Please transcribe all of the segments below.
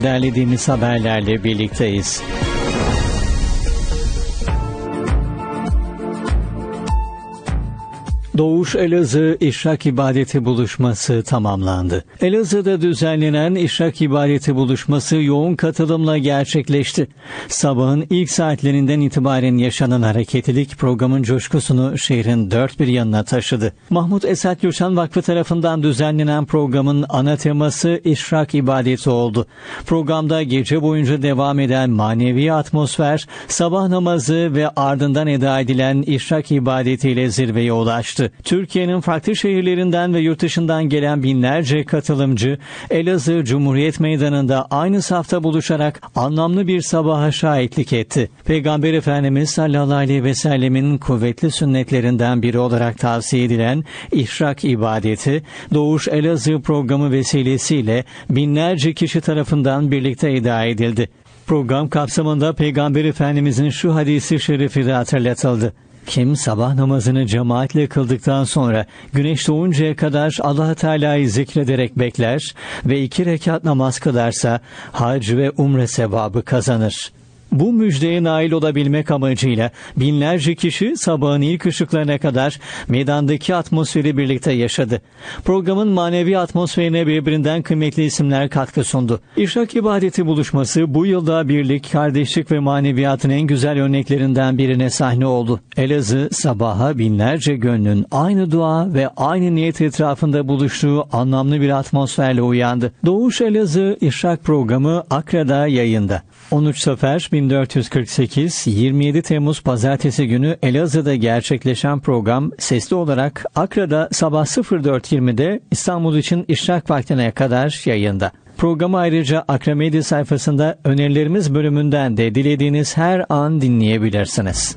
Derlediğimiz haberlerle birlikteyiz. Doğuş Elazığ İşrak İbadeti Buluşması tamamlandı. Elazığ'da düzenlenen İşrak İbadeti Buluşması yoğun katılımla gerçekleşti. Sabahın ilk saatlerinden itibaren yaşanan hareketlilik programın coşkusunu şehrin dört bir yanına taşıdı. Mahmut Esat Gürşen Vakfı tarafından düzenlenen programın ana teması İşrak İbadeti oldu. Programda gece boyunca devam eden manevi atmosfer, sabah namazı ve ardından eda edilen İşrak İbadetiyle zirveye ulaştı. Türkiye'nin farklı şehirlerinden ve yurt dışından gelen binlerce katılımcı Elazığ Cumhuriyet Meydanı'nda aynı safta buluşarak anlamlı bir sabaha şahitlik etti. Peygamber Efendimiz sallallahu aleyhi ve sellemin kuvvetli sünnetlerinden biri olarak tavsiye edilen İşrak İbadeti, Doğuş Elazığ programı vesilesiyle binlerce kişi tarafından birlikte eda edildi. Program kapsamında Peygamber Efendimizin şu hadisi şerifi de hatırlatıldı. Kim sabah namazını cemaatle kıldıktan sonra güneş doğuncaya kadar Allah Teala'yı zikrederek bekler ve 2 rekat namaz kılarsa hac ve umre sevabı kazanır. Bu müjdeye nail olabilmek amacıyla binlerce kişi sabahın ilk ışıklarına kadar meydandaki atmosferi birlikte yaşadı. Programın manevi atmosferine birbirinden kıymetli isimler katkı sundu. İşrak İbadeti Buluşması bu yılda birlik, kardeşlik ve maneviyatın en güzel örneklerinden birine sahne oldu. Elazığ sabaha binlerce gönlün aynı dua ve aynı niyet etrafında buluştuğu anlamlı bir atmosferle uyandı. Doğuş Elazığ İşrak programı Akra'da yayında. 13 Safer 1448 27 Temmuz Pazartesi günü Elazığ'da gerçekleşen program sesli olarak Akra'da sabah 04.20'de, İstanbul için işrak vaktine kadar yayında. Programı ayrıca Akra Medya sayfasında önerilerimiz bölümünden de dilediğiniz her an dinleyebilirsiniz.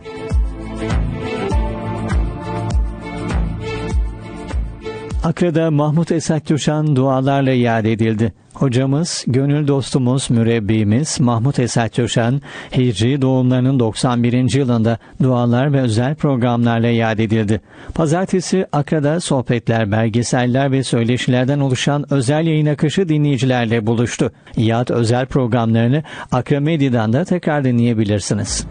Akra'da Mahmut Esat Gürşen dualarla iade edildi. Hocamız, gönül dostumuz, mürebbimiz Mahmut Esat Gürşen, Hicri doğumlarının 91. yılında dualar ve özel programlarla iade edildi. Pazartesi Akra'da sohbetler, belgeseller ve söyleşilerden oluşan özel yayın akışı dinleyicilerle buluştu. İAD özel programlarını Akra Medya'dan da tekrar dinleyebilirsiniz.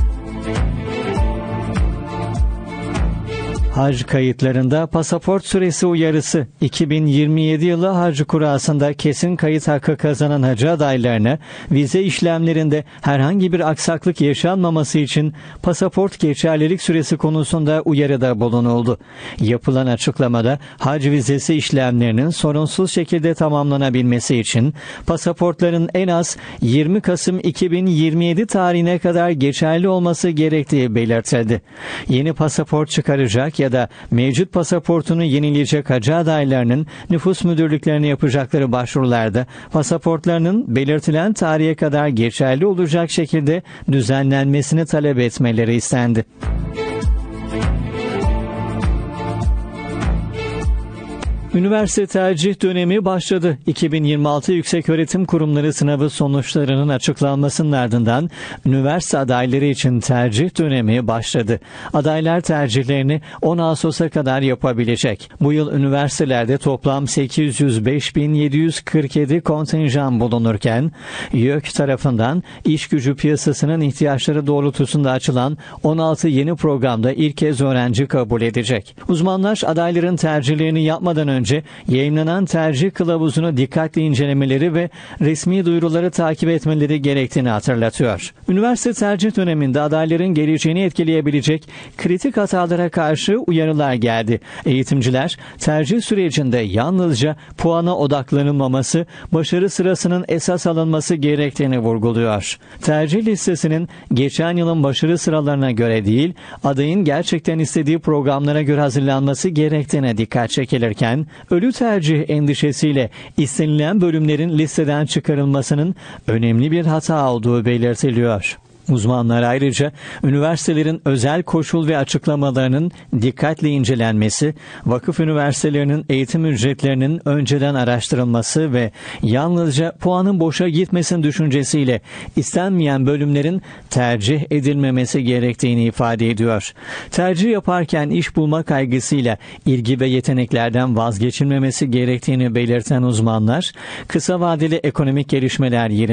Hac kayıtlarında pasaport süresi uyarısı. 2027 yılı hac kurasında kesin kayıt hakkı kazanan hacı adaylarına vize işlemlerinde herhangi bir aksaklık yaşanmaması için pasaport geçerlilik süresi konusunda uyarıda bulunuldu. Yapılan açıklamada hac vizesi işlemlerinin sorunsuz şekilde tamamlanabilmesi için pasaportların en az 20 Kasım 2027 tarihine kadar geçerli olması gerektiği belirtildi. Yeni pasaport çıkaracak ya da mevcut pasaportunu yenileyecek hacı adaylarının nüfus müdürlüklerine yapacakları başvurularda pasaportlarının belirtilen tarihe kadar geçerli olacak şekilde düzenlenmesini talep etmeleri istendi. Üniversite tercih dönemi başladı. 2026 Yükseköğretim Kurumları sınavı sonuçlarının açıklanmasının ardından üniversite adayları için tercih dönemi başladı. Adaylar tercihlerini 10 Ağustos'a kadar yapabilecek. Bu yıl üniversitelerde toplam 805.747 kontenjan bulunurken, YÖK tarafından iş gücü piyasasının ihtiyaçları doğrultusunda açılan 16 yeni programda ilk kez öğrenci kabul edecek. Uzmanlar adayların tercihlerini yapmadan önce yayınlanan tercih kılavuzunu dikkatli incelemeleri ve resmi duyuruları takip etmeleri gerektiğini hatırlatıyor. Üniversite tercih döneminde adayların geleceğini etkileyebilecek kritik hatalara karşı uyarılar geldi. Eğitimciler tercih sürecinde yalnızca puana odaklanılmaması, başarı sırasının esas alınması gerektiğini vurguluyor. Tercih listesinin geçen yılın başarı sıralarına göre değil, adayın gerçekten istediği programlara göre hazırlanması gerektiğine dikkat çekilirken, ölü tercih endişesiyle istenilen bölümlerin listeden çıkarılmasının önemli bir hata olduğu belirtiliyor. Uzmanlar ayrıca üniversitelerin özel koşul ve açıklamalarının dikkatle incelenmesi, vakıf üniversitelerinin eğitim ücretlerinin önceden araştırılması ve yalnızca puanın boşa gitmesin düşüncesiyle istenmeyen bölümlerin tercih edilmemesi gerektiğini ifade ediyor. Tercih yaparken iş bulma kaygısıyla ilgi ve yeteneklerden vazgeçilmemesi gerektiğini belirten uzmanlar, kısa vadeli ekonomik gelişmeler yerine